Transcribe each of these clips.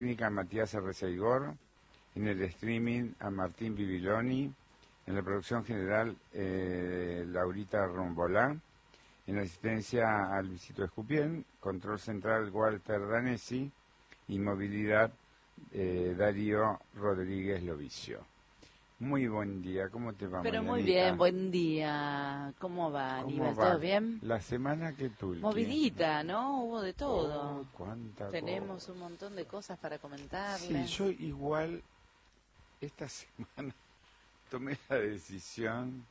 técnica Matías Arreceigor, en el streaming a Martín Bibiloni, en la producción general Laurita Rombolá, en la asistencia a Luisito Escupien, control central Walter Danesi y movilidad Darío Rodríguez Lovicio. Muy buen día, ¿cómo te va, Pero Marianita? muy bien, buen día. ¿Cómo va, Aníbal? va? ¿Todo bien? La semana que tú. Movidita, ¿no? Hubo de todo. Cuánta Tenemos cosa. un montón de cosas para comentarles. Sí, yo igual esta semana tomé la decisión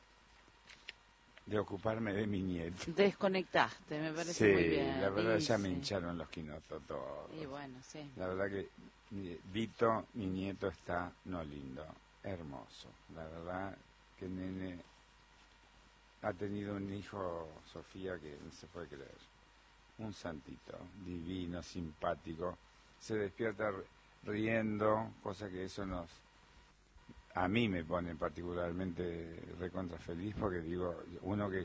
de ocuparme de mi nieto. Desconectaste, me parece muy bien. Sí, la verdad Y ya me sí. hincharon los quinotos todos. Y bueno, sí. La verdad que Vito, mi nieto, está, no lindo, hermoso. La verdad que nene ha tenido un hijo, Sofía, que no se puede creer. Un santito, divino, simpático. Se despierta riendo, cosa que eso a mí me pone particularmente recontra feliz, porque digo, uno que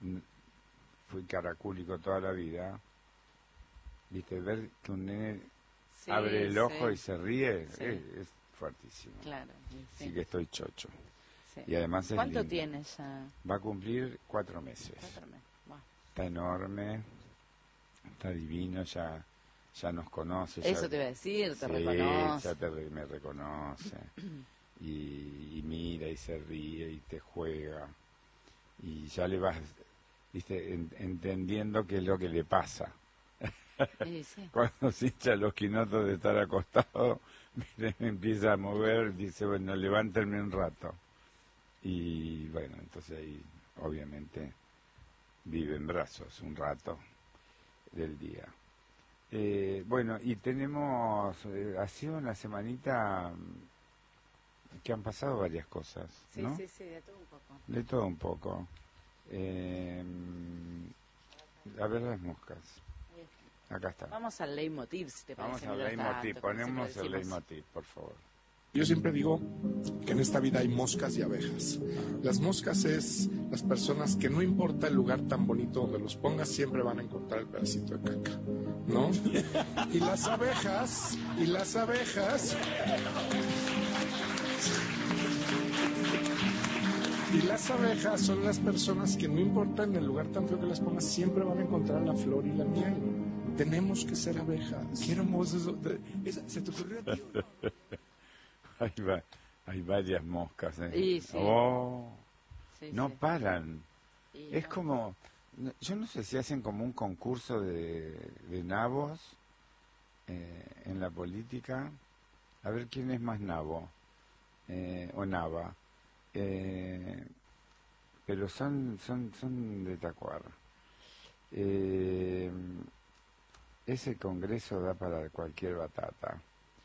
fui caracúlico toda la vida, viste, ver que un nene Sí, abre el ojo sí. y se ríe, Sí. es fuertísimo. Claro. Sí. Así que estoy chocho. Sí. Y además es ¿Cuánto lindo. tienes ya? Va a cumplir 4 meses. 4 meses. Bueno. Está enorme, está divino, ya nos conoce. Eso ya, te iba a decir, te sí, reconoce. ya me reconoce. y mira y se ríe y te juega. Y ya le vas, viste, entendiendo qué es lo que le pasa. Sí, sí. Cuando se hincha los quinotos de estar acostado, mire, empieza a mover, dice, bueno, levántenme un rato. Y bueno, entonces ahí obviamente vive en brazos un rato del día. Bueno, y tenemos, ha sido una semanita que han pasado varias cosas, Sí, ¿no? sí, de todo un poco. De todo un poco. A ver las moscas. Acá está. Vamos al leitmotiv, si te Vamos parece. al mientras leitmotiv, tanto, como ponemos siempre el decimos. leitmotiv, por favor. Yo siempre digo que en esta vida hay moscas y abejas. Las moscas es las personas que no importa el lugar tan bonito donde los pongas, siempre van a encontrar el pedacito de caca, ¿no? Y las abejas son las personas que no importa en el lugar tan feo que las pongas, siempre van a encontrar la flor y la miel. Tenemos que ser abejas. Qué hermoso eso. ¿Se te ocurrió a ti o no? Hay varias moscas. Y sí. Oh, Sí, no sí. paran. Y Es no. como, yo no sé si hacen como un concurso de nabos en la política. A ver quién es más nabo o nava. Pero son de Tacuar. Ese congreso da para cualquier batata.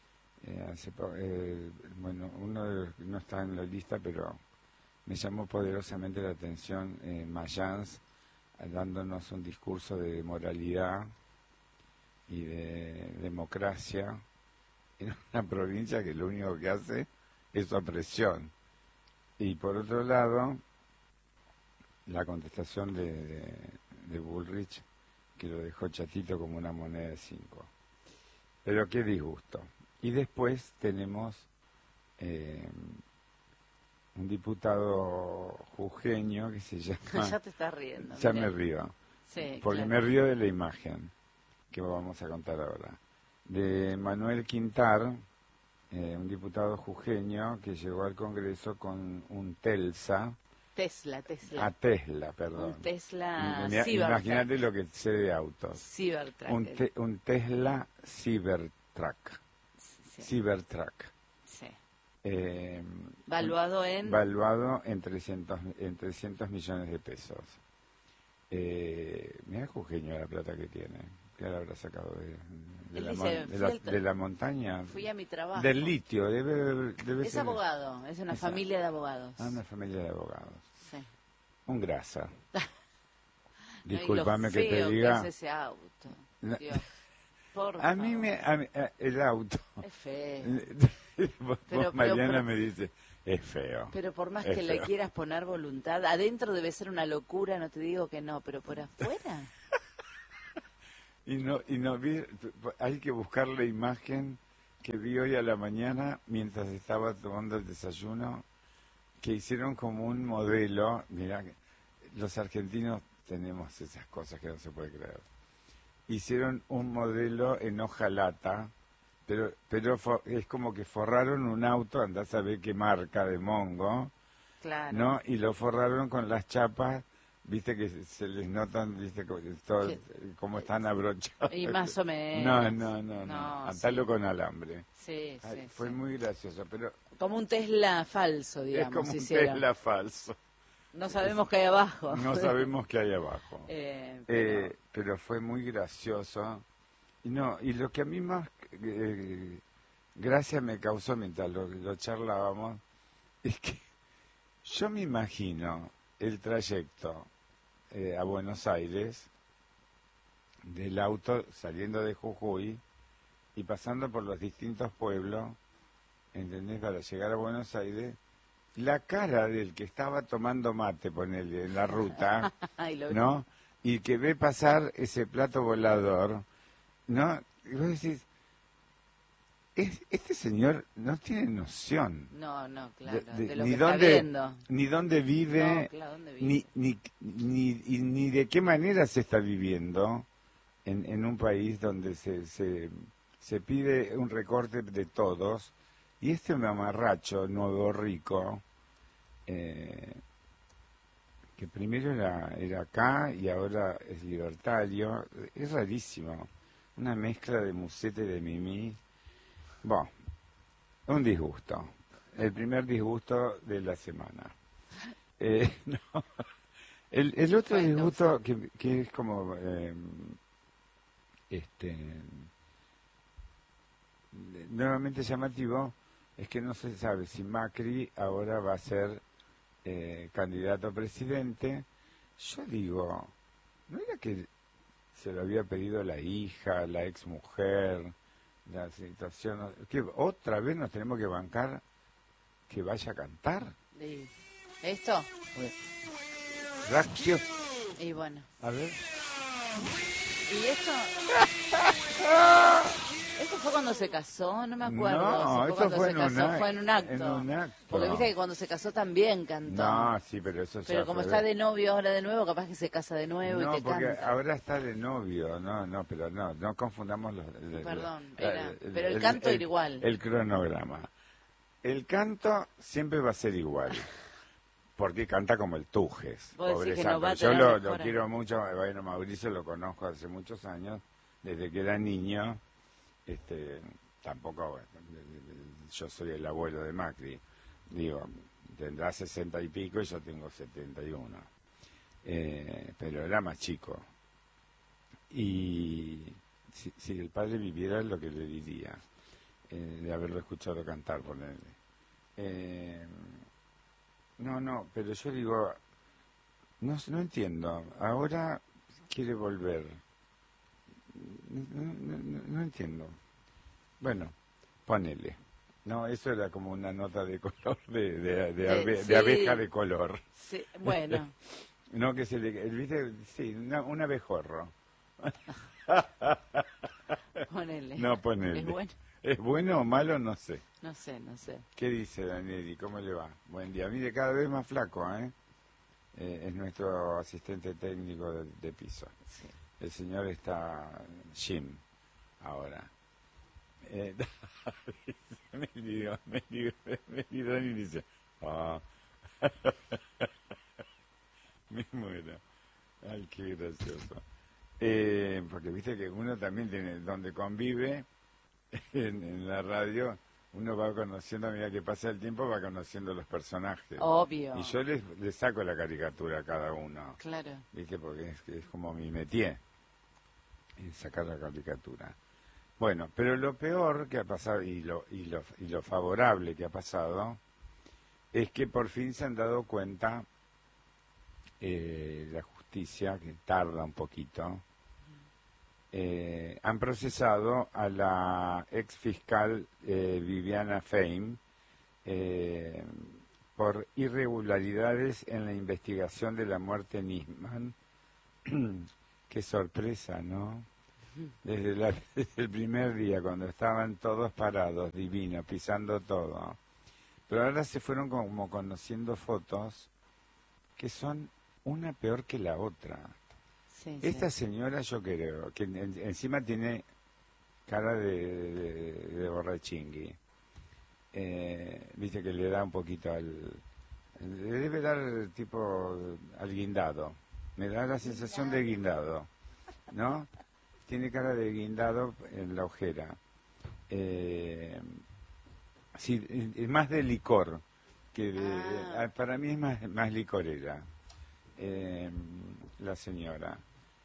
Bueno, no está en la lista, pero me llamó poderosamente la atención Mayans dándonos un discurso de moralidad y de democracia en una provincia que lo único que hace es opresión. Y por otro lado, la contestación de Bullrich, que lo dejó chatito como una moneda de 5. Pero qué disgusto. Y después tenemos un diputado jujeño que se llama... Ya te estás riendo. Ya mirá. me río, Sí, porque claro. me río de la imagen que vamos a contar ahora. De Manuel Quintar, un diputado jujeño que llegó al Congreso con un Telsa, Tesla. Tesla, perdón. Un Tesla Imagínate Cybertruck. lo que sé de autos. Cybertruck. Un Tesla Cybertruck. Sí. Cybertruck. Sí. Eh, Valuado en... Valuado en 300 millones de pesos. Mira jujeño la plata que tiene. ¿Qué la habrá sacado Él dice, de la montaña? Fui a mi trabajo. Del litio, debe Es ser. abogado, es una familia de abogados. Una familia de abogados. Sí. Un grasa. No, y lo Disculpame que te feo diga. es ese auto. No. Dios, por A mí favor. el auto. Es feo. Vos, Pero- Mariana me dice, es feo. Pero por más Es que le feo. quieras poner voluntad, adentro debe ser una locura, no te digo que no, pero por afuera... Y no hay que buscar la imagen que vi hoy a la mañana, mientras estaba tomando el desayuno, que hicieron como un modelo. Mirá, los argentinos tenemos esas cosas que no se puede creer. Hicieron un modelo en hojalata, pero es como que forraron un auto, andás a ver qué marca de Mongo, Claro. ¿no? Y lo forraron con las chapas, viste que se les notan, viste, cómo están abrochados. Y más o menos. No. Atalo sí. con alambre. Sí, Ay, sí, fue sí. muy gracioso, pero Como un Tesla falso, es digamos, como un hicieron. Tesla falso. No sabemos qué hay abajo. No sabemos qué hay abajo. Pero Pero fue muy gracioso. Y lo que a mí más gracia me causó mientras lo charlábamos es que yo me imagino el trayecto a Buenos Aires del auto saliendo de Jujuy y pasando por los distintos pueblos, ¿entendés? Para llegar a Buenos Aires, la cara del que estaba tomando mate, ponele, en la ruta, Ay, lo vi. ¿no? Y que ve pasar ese plato volador, ¿no? Y vos decís, este señor no tiene noción No, claro, de- de lo ni que está dónde viendo. ni dónde vive, No, claro, ¿dónde vive? ni de qué manera se está viviendo en un país donde se pide un recorte de todos, y este mamarracho nuevo rico, que primero era acá y ahora es libertario, es rarísimo, una mezcla de musete y de mimí. Bueno, un disgusto, el primer disgusto de la semana. No. El otro Bueno, disgusto que es como nuevamente llamativo es que no se sabe si Macri ahora va a ser candidato a presidente. Yo digo, ¿no era que se lo había pedido la hija, la exmujer, la situación? ¿Que otra vez nos tenemos que bancar que vaya a cantar? Sí. ¿Esto? Ratio. Y bueno. A ver. ¿Y esto? ¿Esto fue cuando se casó? No me acuerdo. No, si esto cuando fue se en casó. Fue en un acto. en un acto. Porque viste que cuando se casó también cantó. No, sí, pero eso ya Pero como fue está de novio ahora de nuevo, capaz que se casa de nuevo No, y te porque canta. ahora está de novio, pero no confundamos los... Perdón, pero el canto era igual. El cronograma. El canto siempre va a ser igual, porque canta como el Tujes, Vos decís pobre que no santo. va a Yo tener lo mejora. quiero mucho, bueno, Mauricio lo conozco hace muchos años, desde que era niño, tampoco, bueno, yo soy el abuelo de Macri, digo, tendrá 60 y pico y yo tengo 71. Pero era más chico. Y si el padre viviera, es lo que le diría, de haberlo escuchado cantar, ponerle. No, pero yo digo, no entiendo, ahora quiere volver. No entiendo. Bueno, ponele. No, eso era como una nota de color, de Sí. abeja de color. Sí, bueno. No, que se le... ¿Viste? Sí, un abejorro. Ponele. No, ponele. Es bueno. ¿Es bueno o malo? No sé. No sé. ¿Qué dice Danieli? ¿Cómo le va? Buen día. Mire, cada vez más flaco, ¿eh? Es nuestro asistente técnico de piso. Sí. El señor está Jim ahora. Me miró y dice, me muero. Ay, qué gracioso. Porque viste que uno también tiene, donde convive en la radio, uno va conociendo, a medida que pasa el tiempo, va conociendo los personajes. Obvio. Y yo les saco la caricatura a cada uno. Claro. ¿Viste? Porque es como mi métier, sacar la caricatura. Bueno, pero lo peor que ha pasado y lo favorable que ha pasado es que por fin se han dado cuenta la justicia, que tarda un poquito, han procesado a la ex fiscal Viviana Fein por irregularidades en la investigación de la muerte de Nisman. Qué sorpresa, ¿no? desde el primer día, cuando estaban todos parados, divinos, pisando todo. Pero ahora se fueron como conociendo fotos que son una peor que la otra. Sí, Esta sí. señora, yo creo, que encima tiene cara de borrachingui. Viste que le da un poquito le debe dar tipo al guindado. Me da la sensación de guindado, ¿no? Tiene cara de guindado en la ojera. Sí, es más de licor que para mí es más licorera, la señora.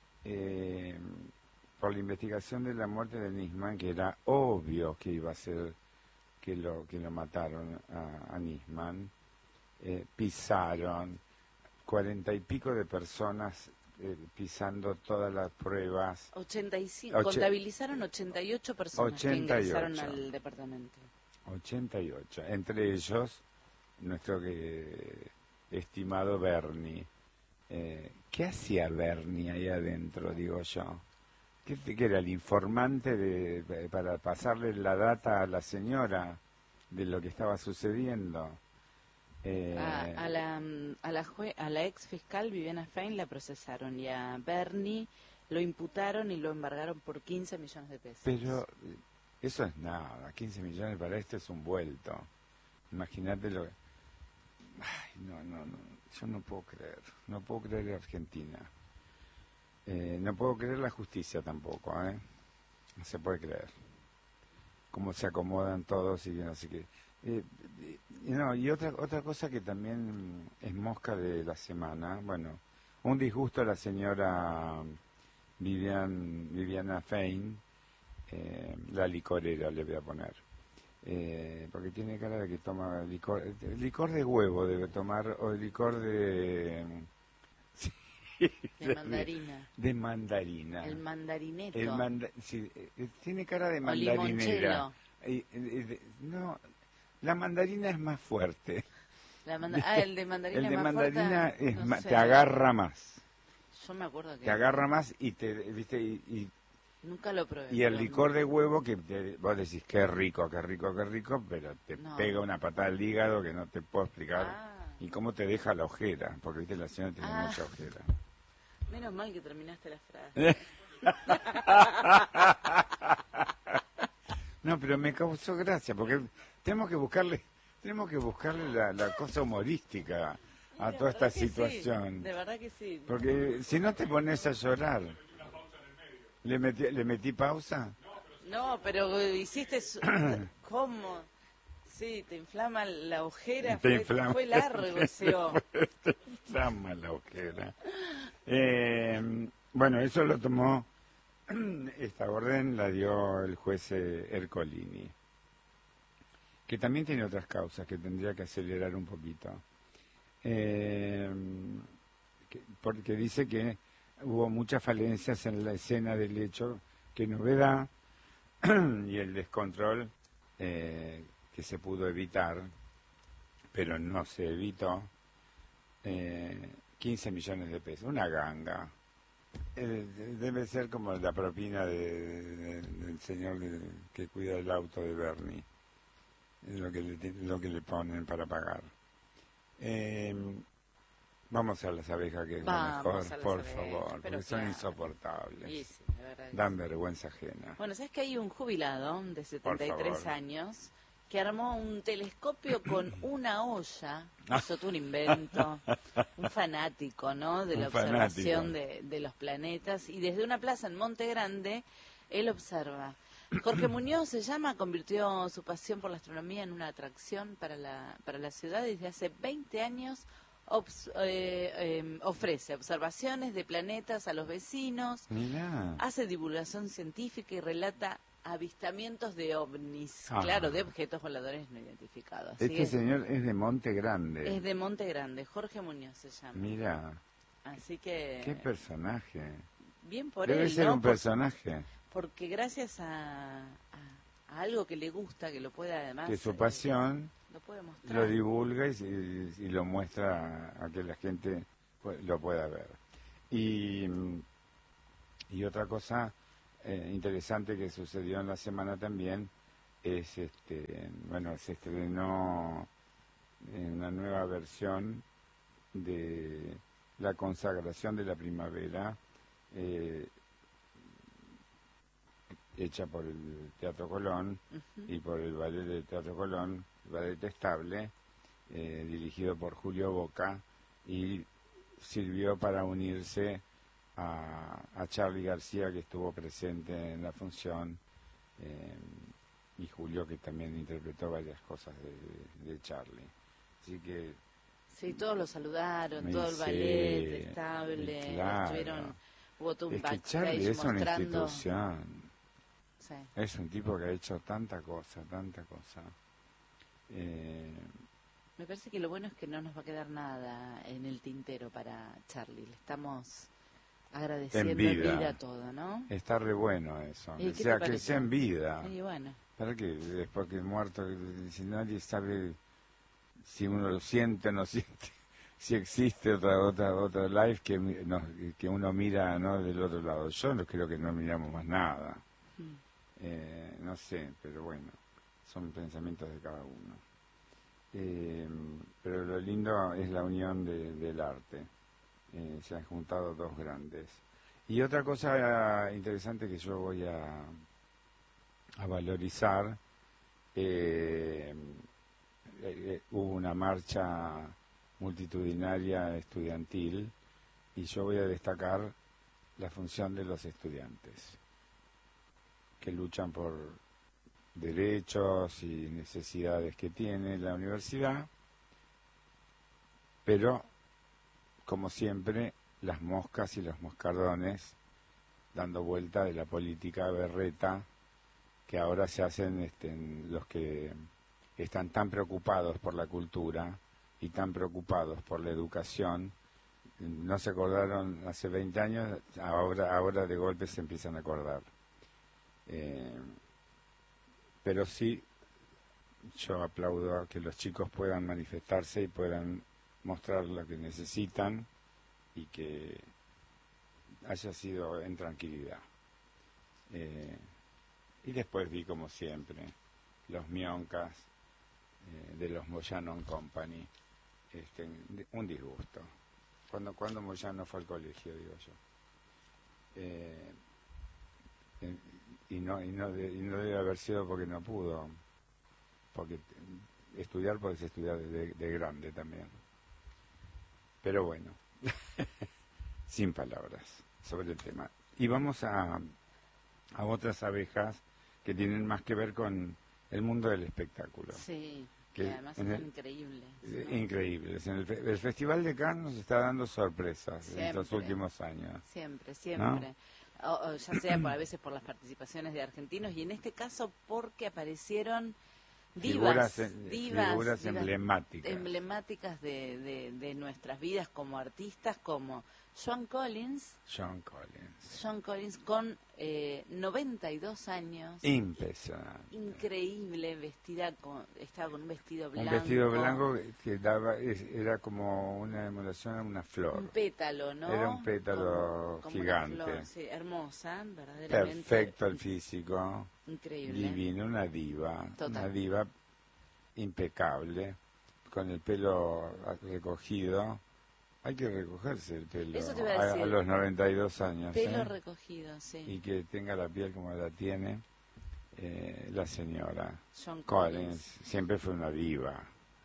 Por la investigación de la muerte de Nisman, que era obvio que iba a ser que lo mataron a Nisman, pisaron 40 y pico de personas pisando todas las pruebas. 85, contabilizaron 88 personas que ingresaron 88. al departamento. 88, entre ellos nuestro estimado Bernie. ¿Qué hacía Bernie ahí adentro, digo yo? ¿Qué era el informante para pasarle la data a la señora de lo que estaba sucediendo? A la ex fiscal Viviana Fein la procesaron y a Bernie lo imputaron y lo embargaron por 15 millones de pesos. Pero eso es nada, 15 millones para esto es un vuelto. Imagínate lo que... Ay, no, yo no puedo creer Argentina. No puedo creer la justicia tampoco, no se puede creer. Cómo se acomodan todos y no sé qué. Y otra cosa que también es mosca de la semana, bueno, un disgusto a la señora Viviana Fein, la licorera le voy a poner, porque tiene cara de que toma licor de huevo debe tomar, o licor de... De mandarina. De mandarina. El mandarineto. Sí, tiene cara de O mandarinera. limonchelo. No, la mandarina es más fuerte. El de mandarina El de es más mandarina fuerte, no sé. te agarra más. Yo me acuerdo que... Te agarra más y ¿viste? Y Nunca lo probé. el pero licor de huevo que vos decís qué rico, pero te No. pega una patada al hígado que no te puedo explicar. Ah. Y cómo te deja la ojera, porque viste la señora tiene mucha ojera. Menos mal que terminaste la frase. No, pero me causó gracia, porque tenemos que buscarle la cosa humorística a toda esta situación. Sí, de verdad que sí. Porque si no te pones a llorar. ¿Le metí pausa? No, pero hiciste... ¿Cómo? Sí, te inflama la ojera. Fue largo ese O. Te inflama la ojera. Bueno, eso lo tomó... Esta orden la dio el juez Ercolini, que también tiene otras causas que tendría que acelerar un poquito. Porque dice que hubo muchas falencias en la escena del hecho, que novedad y el descontrol que se pudo evitar, pero no se evitó, 15 millones de pesos, una ganga. Debe ser como la propina del señor que cuida el auto de Bernie, es lo que le ponen para pagar. Vamos a las abejas, que es lo mejor, por favor, porque son insoportables. Sí, sí, la verdad Dan vergüenza ajena. Bueno, ¿sabes que hay un jubilado de 73 favor. años que armó un telescopio con una olla? Hizo todo un invento, un fanático, ¿no? De la Un fanático. observación de los planetas. Y desde una plaza en Monte Grande, él observa. Jorge Muñoz se llama, convirtió su pasión por la astronomía en una atracción para la ciudad y desde hace 20 años ofrece observaciones de planetas a los vecinos, Mirá. hace divulgación científica y relata avistamientos de ovnis, Ah. claro, de objetos voladores no identificados. Así Este que señor es de Monte Grande. es de Monte Grande, Jorge Muñoz se llama. Mirá, Así que qué personaje. bien por Debe él, ser ¿no? un personaje. Porque gracias a algo que le gusta, que lo puede además... Que su pasión lo puede mostrar. lo divulga y lo muestra a que la gente lo pueda ver. Y otra cosa, interesante que sucedió en la semana también es, bueno, se estrenó una nueva versión de La consagración de la primavera, hecha por el Teatro Colón y por el Ballet del Teatro Colón, Ballet Estable, dirigido por Julio Boca, y sirvió para unirse a Charly García, que estuvo presente en la función, y Julio, que también interpretó varias cosas de Charly. Así que... Sí, todos lo saludaron, todo el sí, ballet estable, claro. hubo todo un Es que backstage Charly es una mostrando... institución. Sí. Es un tipo que ha hecho tanta cosa, tanta cosa. Me parece que lo bueno es que no nos va a quedar nada en el tintero para Charly. Le estamos agradeciendo en vida todo, ¿no? Está re bueno eso. ¿Y O qué sea, te que sea en vida. Y bueno. ¿Para qué? Después que muerto, si nadie sabe si uno lo siente o no siente, si existe otra life que uno mira, ¿no?, del otro lado. Yo no creo que no miramos más nada. No sé, pero bueno, son pensamientos de cada uno. Pero lo lindo es la unión del arte. Se han juntado dos grandes. Y otra cosa interesante que yo voy a valorizar, hubo una marcha multitudinaria estudiantil, y yo voy a destacar la función de los estudiantes, que luchan por derechos y necesidades que tiene la universidad, pero, como siempre, las moscas y los moscardones dando vuelta de la política berreta que ahora se hacen los que están tan preocupados por la cultura y tan preocupados por la educación. No se acordaron hace 20 años, ahora de golpe se empiezan a acordar. Pero sí, yo aplaudo a que los chicos puedan manifestarse y puedan mostrar lo que necesitan, y que haya sido en tranquilidad. Y después vi, como siempre, los mioncas de los Moyano Company. Un disgusto. Cuando Moyano fue al colegio, digo yo. Y no debe haber sido porque no pudo. Porque estudiar puedes estudiar de grande también. Pero bueno, sin palabras sobre el tema. Y vamos a otras abejas que tienen más que ver con el mundo del espectáculo. Sí, que además son increíbles. ¿No? Increíbles. El Festival de Cannes nos está dando sorpresas Siempre, en los últimos años. Siempre. ¿No? Ya sea a veces por las participaciones de argentinos, y en este caso porque aparecieron figuras emblemáticas de nuestras vidas como artistas, como Joan Collins con 92 años. Impresionante. Increíble, estaba con un vestido blanco. Un vestido blanco que era como una emulación a una flor. Un pétalo, ¿no? Era un pétalo como gigante. Una flor, sí, hermosa, verdaderamente. Perfecto el físico. Increíble. Divino, una diva. Total. Una diva impecable, con el pelo recogido. Hay que recogerse el pelo. Eso te iba a decir. A los 92 años. Pelo recogido, sí. Y que tenga la piel como la tiene la señora. Joan Collins. Siempre fue una diva.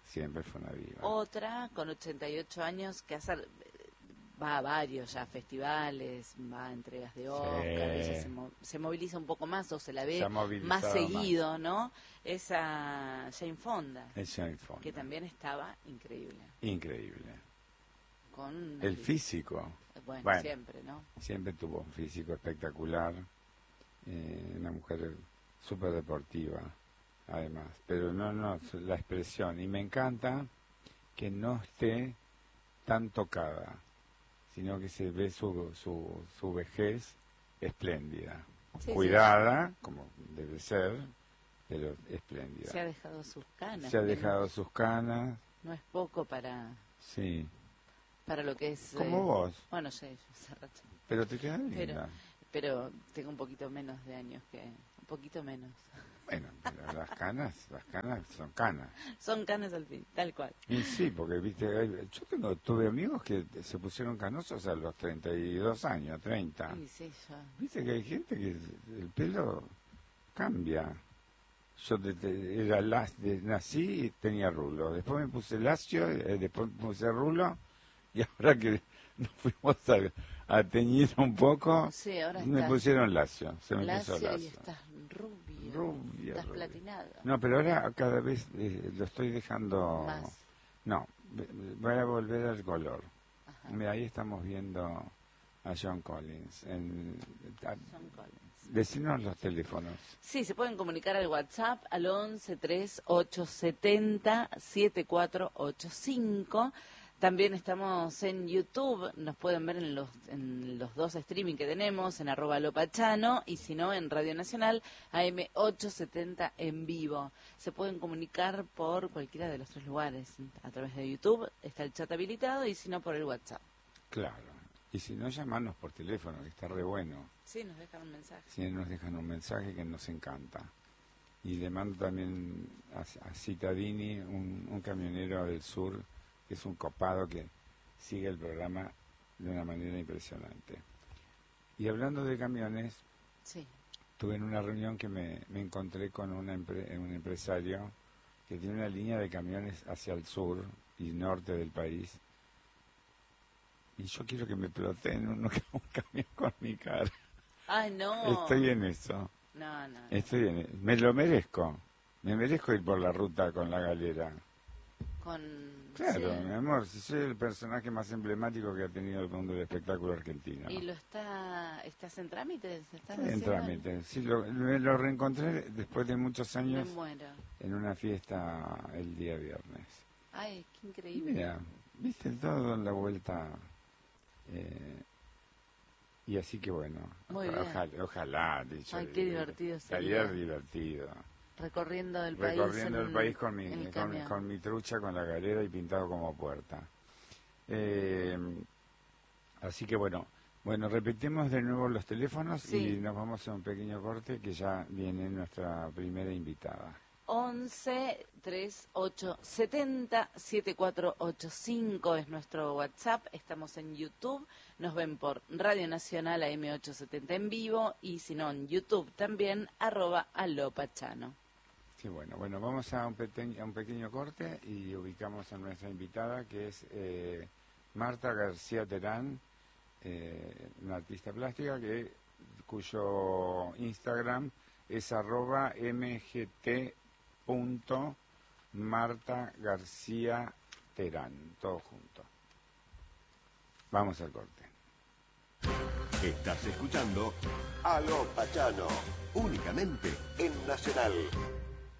Otra, con 88 años, que va a varios ya festivales, va a entregas de Oscar, ella se moviliza un poco más, o se la ve más seguido, ¿no? Esa Jane Fonda, que también estaba increíble. Con el físico. Bueno, siempre, ¿no? Siempre tuvo un físico espectacular, una mujer súper deportiva, además. Pero no, la expresión. Y me encanta que no esté tan tocada, sino que se ve su vejez espléndida. Sí, cuidada, como debe ser, pero espléndida. Se ha dejado sus canas. No es poco para... Sí. Para lo que es... Como vos. Bueno, sí, hace rato. Pero te queda linda. pero tengo un poquito menos de años que... Un poquito menos. Bueno, pero las canas son canas. Son canas al fin, tal cual. Y sí, porque, viste, tuve amigos que se pusieron canosos a los 32 años, 30. Sí, sí, yo... Viste que hay gente que el pelo cambia. Yo nací y tenía rulo. Después me puse lacio, después me puse rulo. Y ahora que nos fuimos a teñir un poco, Sí, ahora me estás pusieron lacio. Se me lacio puso y lacio. estás rubio. Rubio. Estás platinado. No, pero ahora cada vez lo estoy dejando... Más. No, voy a volver al color. Ajá. Mira, ahí estamos viendo a John Collins. John Collins. Decinos los teléfonos. Sí, se pueden comunicar al WhatsApp al 11 3870 7485. También estamos en YouTube, nos pueden ver en los dos streaming que tenemos, en @lopachano, y si no, en Radio Nacional, AM870 en vivo. Se pueden comunicar por cualquiera de los 3 lugares. A través de YouTube está el chat habilitado, y si no, por el WhatsApp. Claro. Y si no, llamarnos por teléfono, que está re bueno. Sí, nos dejan un mensaje. Si nos dejan un mensaje que nos encanta. Y le mando también a Citadini, un camionero del sur, que es un copado que sigue el programa de una manera impresionante. Y hablando de camiones, Sí. tuve en una reunión que me encontré con un empresario que tiene una línea de camiones hacia el sur y norte del país. Y yo quiero que me ploteen un camión con mi cara. Ay, no. Estoy en eso. No. Me lo merezco. Me merezco ir por la ruta con la galera. Claro, Sí. mi amor, si soy el personaje más emblemático que ha tenido el mundo del espectáculo argentino. ¿Y estás en trámites? ¿Estás En haciendo? trámite. Sí, me lo reencontré después de muchos Me años muero. en una fiesta el día viernes. Ay, qué increíble. Mira, viste todo en la vuelta. Y así que bueno, Muy bien. ojalá dicho, Ay, qué divertido estaría sería. divertido. Recorriendo el país. Recorriendo el país con en el mi, camión. con mi trucha, con la galera y pintado como puerta. Así que bueno, repetimos de nuevo los teléfonos Sí. y nos vamos a un pequeño corte que ya viene nuestra primera invitada. 11 3870 7485 es nuestro WhatsApp. Estamos en YouTube. Nos ven por Radio Nacional AM870 en vivo. Y si no, en YouTube también, @alopachano. Sí, bueno, vamos a un pequeño corte y ubicamos a nuestra invitada, que es Marta García Terán, una artista plástica cuyo Instagram es @mt.martagarciaterán, todo junto. Vamos al corte. Estás escuchando Aló Pachano, únicamente en Nacional.